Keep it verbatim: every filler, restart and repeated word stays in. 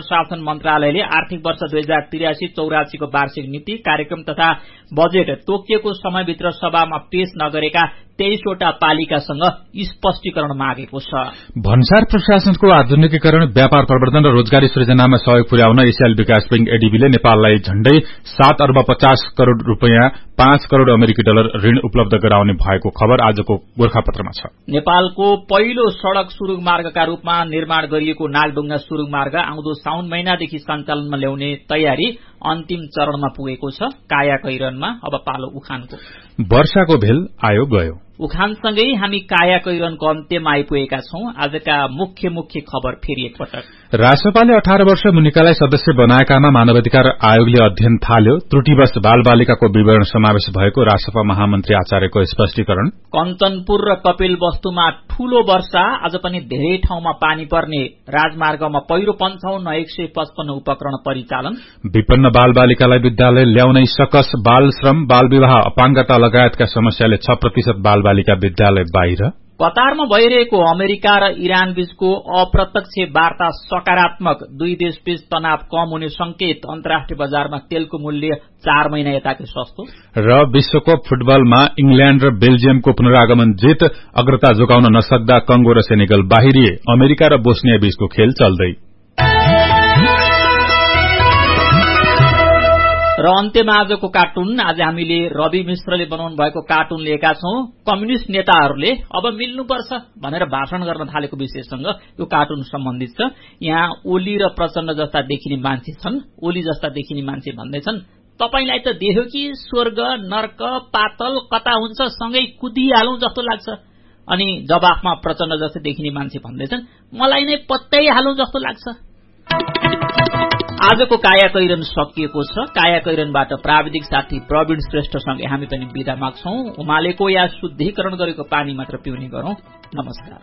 प्रशासन मन्त्रालयले आर्थिक वर्ष दुई हजार त्रियासी चौरासी को वार्षिक नीति कार्यक्रम तथा बजेट तोकिएको समयभित्र सभामा पेश नगरेका तेइसवटा पालिकासँग स्पष्टीकरण मागेको छ। भन्सार प्रशासनको आधुनिकीकरण, व्यापार प्रवर्धन र रोजगारी सृजनामा सहयोग पुर्याउन एसियाली विकास बैंक एडीबीले नेपाललाई झण्डै सात अर्ब पचास करोड़ रूपियाँ पाँच करोड़ अमेरिकी डलर ऋण उपलब्ध गराउने भएको खबर आजको गोरखापत्रमा छ। नेपालको पहिलो सड़क सुरुङ मार्गका रूपमा निर्माण गरिएको नागढुङ्गा सुरुङ मार्ग आउँदो साउन महिनादेखि सञ्चालनमा ल्याउने तयारी अन्तिम चरणमा पुगेको छ। कायाकैरनमा अब पालो उखानको। वर्षाको भेल आयो गयो। उखानसँगै हामी कायाकैरनको अन्त्यमा आइपुगेका छौं। आजका मुख्य मुख्य खबर फेरि एकपटक। राष्ट्रपालले अठार वर्ष मुनिकालाई सदस्य बनाएकामा मानवाधिकार आयोगले अध्ययन थाल्यो। त्रुटिवश बाल बालिकाको विवरण समावेश भएको राष्ट्रपा महामन्त्री आचार्यको स्पष्टीकरण। कञ्चनपुर र कपिलवस्तुमा ठूलो वर्षा, आज पनि धेरै ठाउँमा पानी पर्ने। राजमार्गमा पहिरो पञ्चाउन्न एक सय पचपन्न उपकरण परिचालन। विपन्न बाल बालिकालाई विद्यालय ल्याउनै सकस। बाल श्रम, बाल विवाह, अपाङ्गता लगायतका समस्याले छ प्रतिशत बाल बालिका विद्यालय बाहिर। कतारमा भइरहेको अमेरिका र इरान बीचको अप्रत्यक्ष वार्ता सकारात्मक। दुई देशबीच तनाव कम हुने संकेत। अन्तर्राष्ट्रिय बजारमा तेलको मूल्य चार महिना यताकै सस्तो। र विश्वकप फुटबलमा इंग्ल्याण्ड र बेल्जियमको पुनरागमन जित। अग्रता जोगाउन नसक्दा कंगो र सेनेगल बाहिरिए। अमेरिका र बोस्निया बीचको खेल चल्दै। र अन्त्यमा आजको कार्टुन। आज हामीले रवि मिश्रले बनाउनु भएको कार्टुन लिएका छौं। कम्युनिष्ट नेताहरूले अब मिल्नुपर्छ भनेर भाषण गर्न थालेको विषयसँग यो कार्टुन सम्बन्धित छ। यहाँ ओली र प्रचण्ड जस्ता देखिने मान्छे छन्। ओली जस्ता देखिने मान्छे भन्दैछन्, तपाईलाई त देख्यो कि स्वर्ग नर्क पातल कता हुन्छ सँगै कुदिहालौं जस्तो लाग्छ। अनि जवाफमा प्रचण्ड जस्तै देखिने मान्छे भन्दैछन्, मलाई नै पत्याइहालौं जस्तो लाग्छ। आजको कायाकैरन सकिएको छ। कायाकैरनबाट प्राविधिक साथी प्रवीण श्रेष्ठसँगै हामी पनि बिदा माग्छौं। उमालेको या शुद्धिकरण गरेको पानी मात्र पिउने गरौं। नमस्कार।